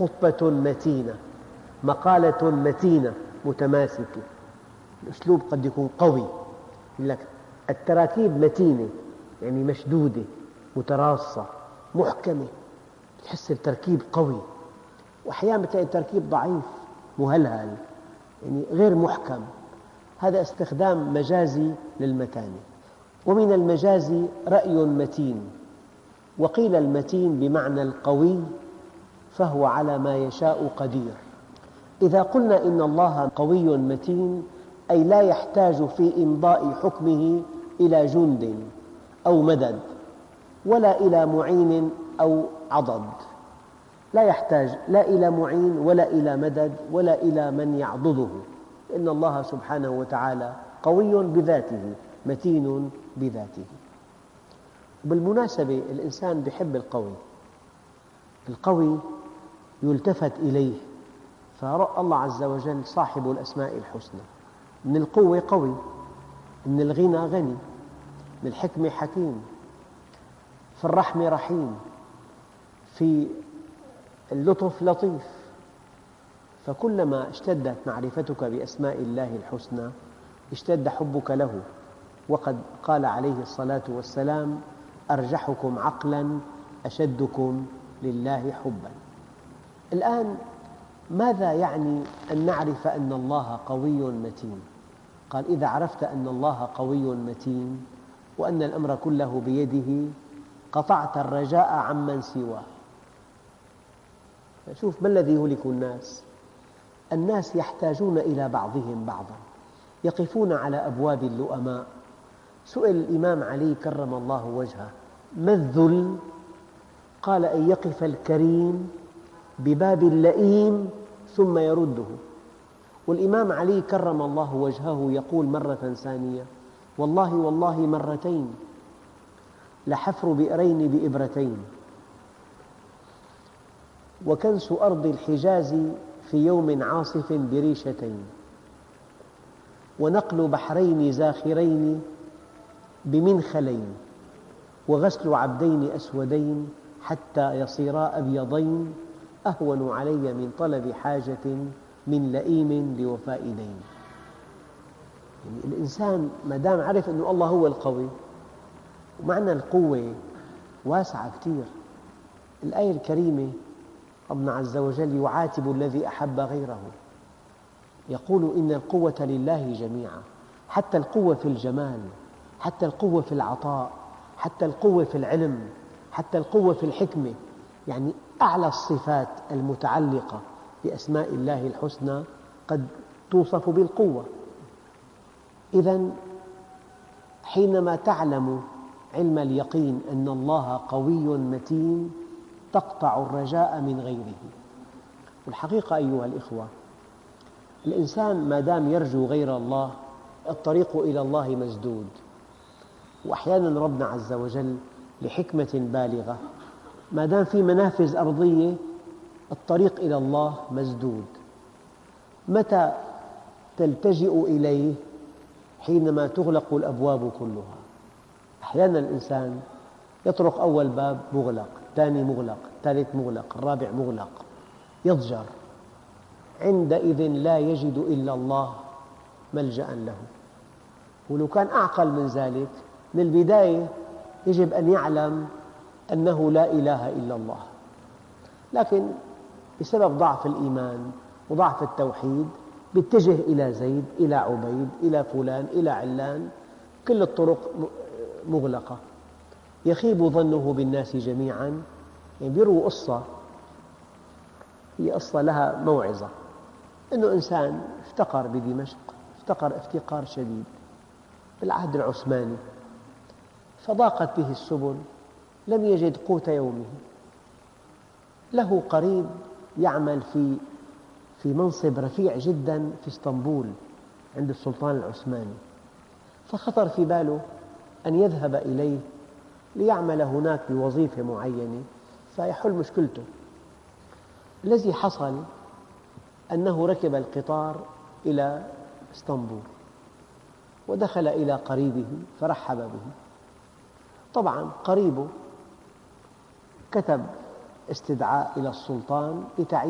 خطبة متينة، مقالة متينة متماسكة. الأسلوب قد يكون قوي، يقول لك التراكيب متينة يعني مشدودة متراصة محكمة، تحس التركيب قوي. وأحيانا تجد التركيب ضعيف مهلهل يعني غير محكم. هذا استخدام مجازي للمتانة. ومن المجاز رأي متين، وقيل المتين بمعنى القوي فهو على ما يشاء قدير. إذا قلنا إن الله قوي متين أي لا يحتاج في إمضاء حكمه إلى جند أو مدد، ولا إلى معين أو عضد. لا يحتاج لا إلى معين ولا إلى مدد ولا إلى من يعضده، إن الله سبحانه وتعالى قوي بذاته متين بذاته. بالمناسبة الإنسان يحب القوي، القوي يلتفت إليه، فالله عز وجل صاحب الأسماء الحسنى. من القوة قوي، من الغنى غني، من الحكمة حكيم، في الرحمة رحيم، في اللطف لطيف. فكلما اشتدت معرفتك بأسماء الله الحسنى اشتد حبك له. وقد قال عليه الصلاة والسلام: أرجحكم عقلاً أشدكم لله حباً. الآن ماذا يعني أن نعرف أن الله قوي متين؟ قال: إذا عرفت أن الله قوي متين وأن الأمر كله بيده قطعت الرجاء عمن سواه. شوف ما الذي يهلك الناس؟ الناس يحتاجون إلى بعضهم بعضاً، يقفون على أبواب اللؤماء. سئل الإمام علي كرم الله وجهه: ما الذل؟ قال: أن يقف الكريم بباب اللئيم ثم يرده. والإمام علي كرم الله وجهه يقول مرة ثانية: والله والله مرتين لحفر بئرين بإبرتين، وكنس أرض الحجاز في يوم عاصف بريشتين، ونقل بحرين زاخرين بمنخلين، وغسل عبدين أسودين حتى يصيرا أبيضين، أهون علي من طلب حاجة من لئيم لوفاء دين. يعني الإنسان ما دام عرف أن الله هو القوي، ومعنى القوة واسعة كثير. الآية الكريمة ربنا عز وجل يعاتب الذي أحب غيره، يقول: إن القوة لله جميعا، حتى القوة في الجمال، حتى القوة في العطاء، حتى القوة في العلم، حتى القوة في الحكمة. يعني أعلى الصفات المتعلقة بأسماء الله الحسنى قد توصف بالقوة. إذن حينما تعلم علم اليقين أن الله قوي متين تقطع الرجاء من غيره. والحقيقة أيها الإخوة، الإنسان ما دام يرجو غير الله الطريق إلى الله مسدود. وأحياناً ربنا عز وجل لحكمة بالغة ما دام في منافذ أرضية الطريق إلى الله مسدود. متى تلتجئ إليه؟ حينما تغلق الأبواب كلها. أحياناً الإنسان يطرق أول باب مغلق، الثاني مغلق، الثالث مغلق، الرابع مغلق، يضجر. عندئذ لا يجد إلا الله ملجأ له. ولو كان أعقل من ذلك من البداية يجب أن يعلم أنه لا إله إلا الله، لكن بسبب ضعف الإيمان وضعف التوحيد يتجه إلى زيد، إلى عبيد، إلى فلان، إلى علان، كل الطرق مغلقة. يخيب ظنه بالناس جميعاً. يعني بيرووا قصة، هي قصة لها موعظة، أنه إنسان افتقر بدمشق، افتقر افتقار شديد في العهد العثماني، فضاقت به السبل، لم يجد قوت يومه. له قريب يعمل في منصب رفيع جداً في اسطنبول عند السلطان العثماني، فخطر في باله أن يذهب إليه ليعمل هناك بوظيفة معينة فيحل مشكلته. الذي حصل أنه ركب القطار إلى اسطنبول ودخل إلى قريبه فرحب به. طبعاً قريبه كتب استدعاء إلى السلطان بتعيين